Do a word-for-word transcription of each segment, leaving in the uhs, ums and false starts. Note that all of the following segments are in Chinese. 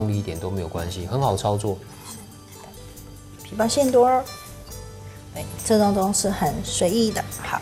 力一点都没有关系，很好操作。 皮包馅多儿，对，这种都是很随意的。好，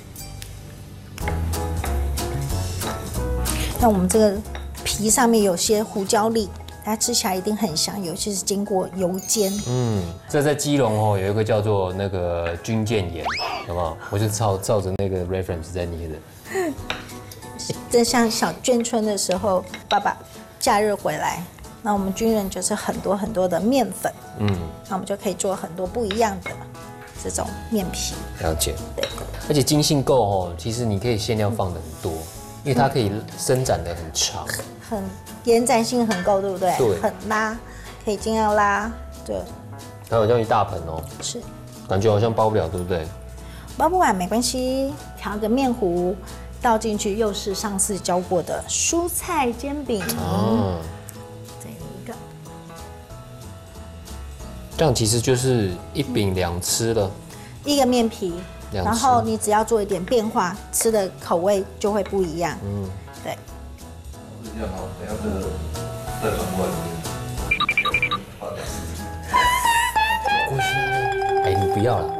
那我们这个皮上面有些胡椒粒，它吃起来一定很香，尤其是经过油煎。 嗯，这在基隆哦，有一个叫做那个军舰盐，好不好？我就照照着那个 reference 在捏的。 这像小眷村的时候，爸爸假日回来，那我们军人就是很多很多的面粉，嗯，那我们就可以做很多不一样的这种面皮。 了解。 对， 而且筋性够哦，其实你可以馅料放的很多，因为它可以伸展的很长， 很延展性很够，对不对？ 对， 很拉，可以尽量拉。对， 它好像一大盆哦， 是， 感觉好像包不了，对不对？ 包不完没关系，调个面糊。倒进去又是上次教过的蔬菜煎饼，哦，这一个， 这样其实就是一饼两吃了， 一个面皮，然后你只要做一点变化，吃的口味就会不一样。嗯，对。 是这样好，等下这个再转过来。 过去，哎，你不要了。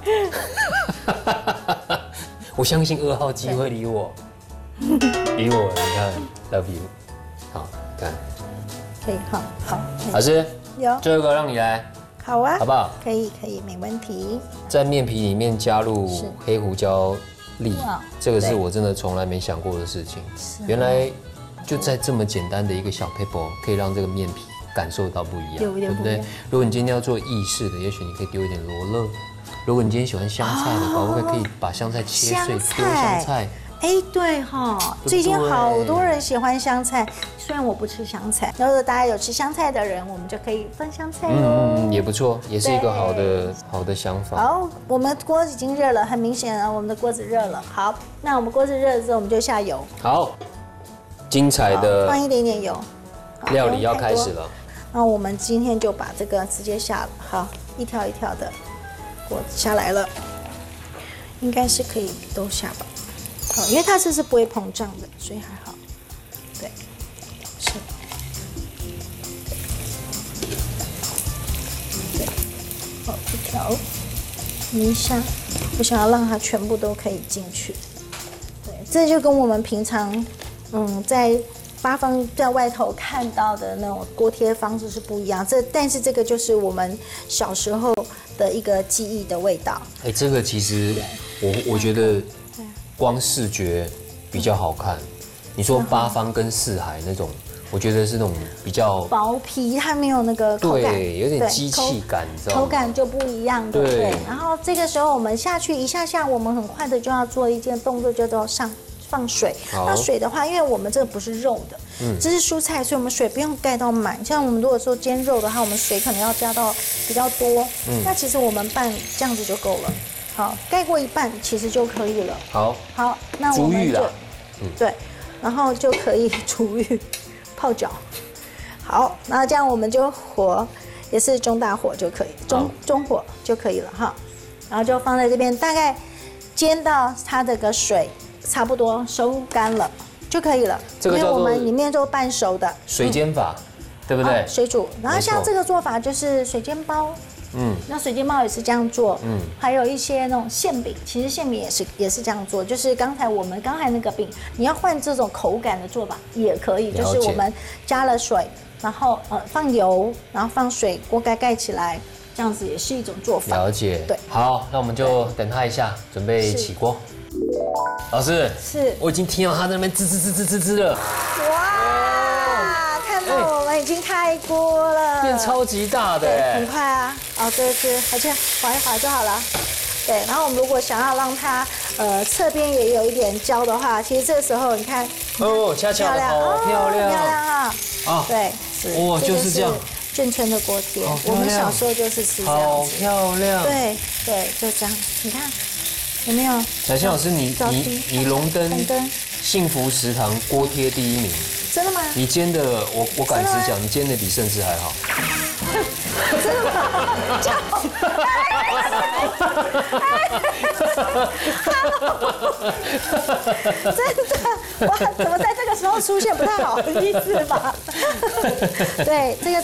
我相信二号机会理我，理我，你看 ，love you， 好，看， 可以，好，好， 老师， 有， 最后一个让你来， 好啊， 好不好？ 可以，可以，没问题。 在面皮里面加入黑胡椒粒，这个是我真的从来没想过的事情。原来就在这么简单的一个小 paper， 可以让这个面皮感受到不一样，对不对？如果你今天要做意式的，也许你可以丢一点罗勒。如果你今天喜欢香菜的，可不可以可以把香菜切碎丢香菜？ 哎，对哈，最近好多人喜欢香菜，虽然我不吃香菜，如果大家有吃香菜的人，我们就可以放香菜哦。 嗯，也不错，也是一个好的好的想法。 好，我们锅已经热了，很明显了，我们的锅子热了。好，那我们锅子热了之后，我们就下油。 好，精彩的放一点点油， 料理要开始了。 那我们今天就把这个直接下了，好，一条一条的。果子下来了，应该是可以都下吧。好，因为它这是不会膨胀的，所以还好。对，是。对，好，一条，一下，我想要让它全部都可以进去。对，这就跟我们平常，嗯，在八方在外头看到的那种锅贴方式是不一样。这，但是这个就是我们小时候的一个记忆的味道。 哎，这个其实我我觉得光视觉比较好看。你说八方跟四海那种，我觉得是那种比较薄皮，它没有那个口感， 对，有点机器感，你知道吗？ 口感就不一样，对不对？然后这个时候我们下去一下下，我们很快的就要做一件动作，叫做上。放水，那水的话，因为我们这个不是肉的，嗯，这是蔬菜，所以我们水不用盖到满。像我们如果说煎肉的话，我们水可能要加到比较多，嗯，那其实我们拌这样子就够了。好，盖过一半其实就可以了。 好， 好，那我们就，嗯，对，然后就可以煮浴泡脚。好，那这样我们就火也是中大火就可以，中中火就可以了哈。然后就放在这边，大概煎到它这个水差不多收干了就可以了。这个因为我们里面都半熟的水煎法，对不对？ 水煮。然后像这个做法就是水煎包。嗯，那水煎包也是这样做，嗯，还有一些那种馅饼，其实馅饼也是也是这样做，就是刚才我们刚才那个饼，你要换这种口感的做法也可以，就是我们加了水，然后呃放油，然后放水，锅盖盖起来，这样子也是一种做法。 了解，对，好，那我们就等它一下，准备起锅。老师， 是， 我已经听到它在那边滋滋滋滋滋滋了。 哇，看到我们已经开锅了， 变超级大的， 对，很快啊。哦，对对，而且划一划就好了。对，然后我们如果想要让它呃侧边也有一点焦的话，其实这时候你看， 哦，恰恰的好漂亮， 漂亮啊！啊，对， 是，哇，就是这样。 眷村的锅贴，我们小时候就是吃这样子， 好漂亮。 对对，就这样，你看。有没有？ 小倩老师，你你你荣登幸福食堂锅贴第一名， 真的吗？ 你煎的，我我敢直讲，你煎的比盛世还好。 真的吗？ 真的，哇，怎么在这个时候出现？不太好意思吧？对，这个